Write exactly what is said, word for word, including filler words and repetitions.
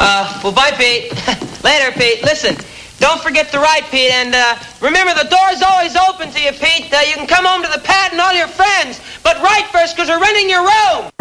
Uh, well, bye, Pete. Later, Pete. Listen, don't forget to write, Pete, and uh, remember, the door's always open to you, Pete. Uh, you can come home to the pad and all your friends, but write first, because we're renting your room.